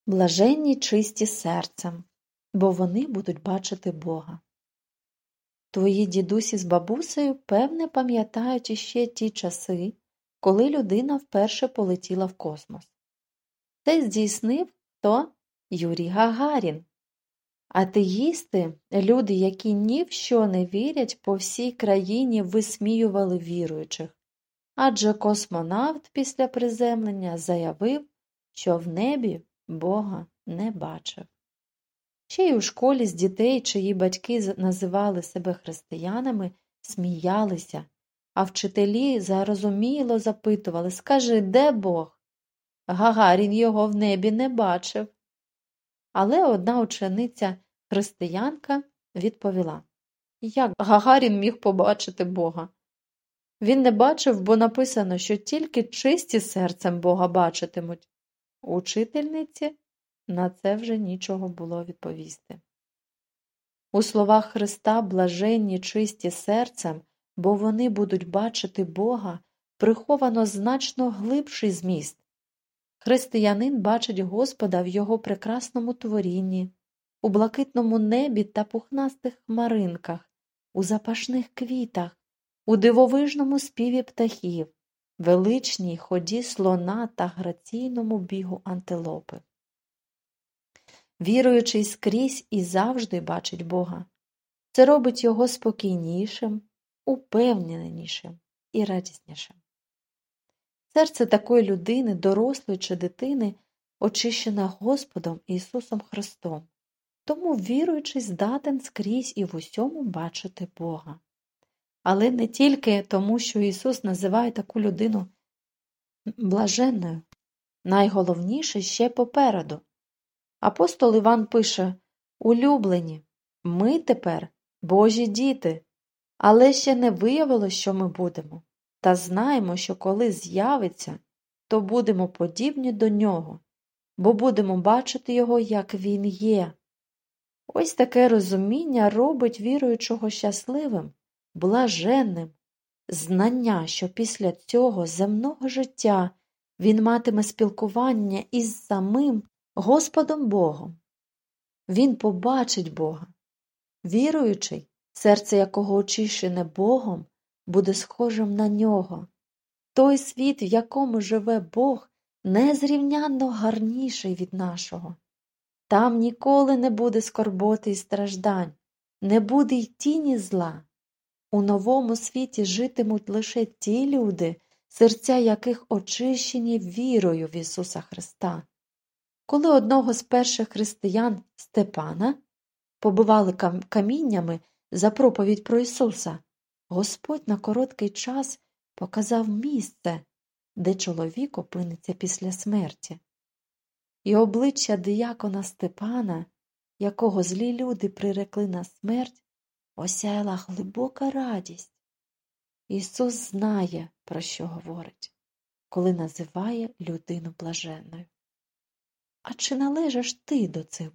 Блаженні чисті серцем, бо вони будуть бачити Бога. Твої дідусі з бабусею, певне, пам'ятають іще ті часи, коли людина вперше полетіла в космос. Це здійснив хто? Юрій Гагарін. Атеїсти, люди, які ні в що не вірять, по всій країні висміювали віруючих. Адже космонавт після приземлення заявив, що в небі Бога не бачив. Ще й у школі з дітей, чиї батьки називали себе християнами, сміялися, а вчителі зарозуміло запитували: «Скажи, де Бог?» Гагарін його в небі не бачив. Але одна учениця, християнка, відповіла: як Гагарін міг побачити Бога? Він не бачив, бо написано, що тільки чисті серцем Бога бачитимуть. Учительниці на це вже нічого було відповісти. У словах Христа «блаженні чисті серцем, бо вони будуть бачити Бога» приховано значно глибший зміст. Християнин бачить Господа в Його прекрасному творінні, у блакитному небі та пухнастих хмаринках, у запашних квітах, у дивовижному співі птахів, величній ході слона та граційному бігу антилопи. Віруючий скрізь і завжди бачить Бога. Це робить його спокійнішим, упевненішим і радіснішим. Серце такої людини, дорослої чи дитини, очищене Господом Ісусом Христом. Тому віруючий здатен скрізь і в усьому бачити Бога. Але не тільки тому, що Ісус називає таку людину блаженною. Найголовніше ще попереду. Апостол Іван пише: «Улюблені, ми тепер Божі діти, але ще не виявилось, що ми будемо. Та знаємо, що коли з'явиться, то будемо подібні до Нього, бо будемо бачити Його, як Він є». Ось таке розуміння робить віруючого щасливим, блаженним, знання, що після цього земного життя він матиме спілкування із самим Господом Богом. Він побачить Бога. Віруючий, серце якого очищене Богом, буде схожим на Нього. Той світ, в якому живе Бог, незрівнянно гарніший від нашого. Там ніколи не буде скорботи і страждань, не буде й тіні зла. У новому світі житимуть лише ті люди, серця яких очищені вірою в Ісуса Христа. Коли одного з перших християн, Степана, побивали каміннями за проповідь про Ісуса, Господь на короткий час показав місце, де чоловік опиниться після смерті. І обличчя диякона Степана, якого злі люди прирекли на смерть, осяяла глибока радість. Ісус знає, про що говорить, коли називає людину блаженною. А чи належиш ти до цих